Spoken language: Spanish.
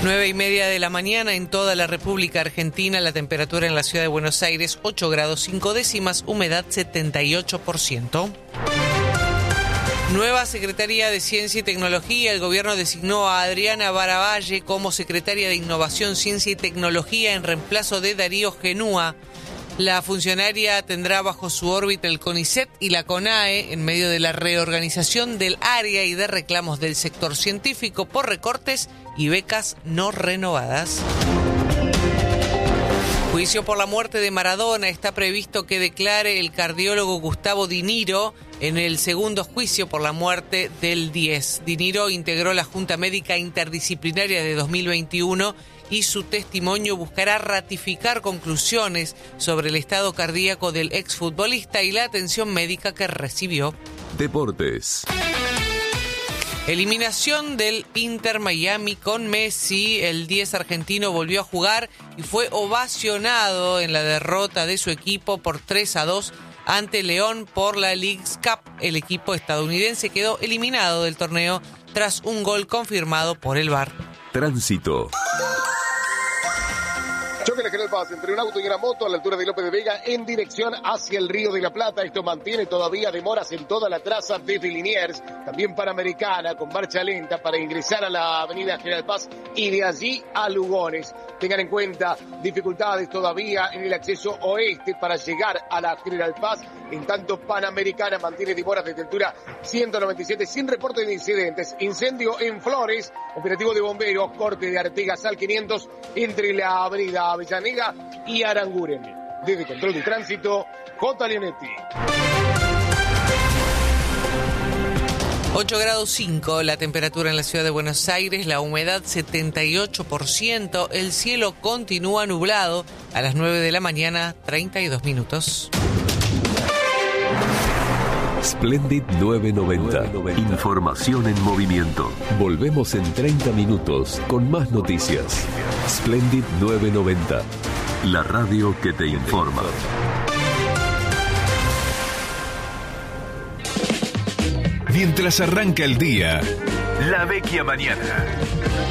9:30 de la mañana en toda la República Argentina, la temperatura en la ciudad de Buenos Aires 8 grados 5 décimas, humedad 78%. Nueva Secretaría de Ciencia y Tecnología. El gobierno designó a Adriana Baravalle como secretaria de Innovación, Ciencia y Tecnología en reemplazo de Darío Genúa. La funcionaria tendrá bajo su órbita el CONICET y la CONAE en medio de la reorganización del área y de reclamos del sector científico por recortes y becas no renovadas. Juicio por la muerte de Maradona. Está previsto que declare el cardiólogo Gustavo Diniro en el segundo juicio por la muerte del 10. Diniro integró la Junta Médica Interdisciplinaria de 2021 y su testimonio buscará ratificar conclusiones sobre el estado cardíaco del exfutbolista y la atención médica que recibió. Deportes. Eliminación del Inter Miami con Messi. El 10 argentino volvió a jugar y fue ovacionado en la derrota de su equipo por 3-2 ante León por la Leagues Cup. El equipo estadounidense quedó eliminado del torneo tras un gol confirmado por el VAR. Tránsito. Choque de General Paz entre un auto y una moto a la altura de López de Vega en dirección hacia el Río de la Plata. Esto mantiene todavía demoras en toda la traza desde Liniers, también Panamericana con marcha lenta para ingresar a la avenida General Paz y de allí a Lugones. Tengan en cuenta dificultades todavía en el acceso oeste para llegar a la General Paz. En tanto, Panamericana mantiene demoras desde altura 197 sin reporte de incidentes. Incendio en Flores, operativo de bomberos, corte de Artigas al 500 entre la avenida Avellaneda y Aranguren. Desde Control de Tránsito, J. Leonetti. 8 grados 5 la temperatura en la ciudad de Buenos Aires, la humedad 78%, el cielo continúa nublado a las 9 de la mañana, 32 minutos. Splendid 990. Información en movimiento. Volvemos en 30 minutos con más noticias. Splendid 990. La radio que te informa. Mientras arranca el día, La Vecchia Mañana.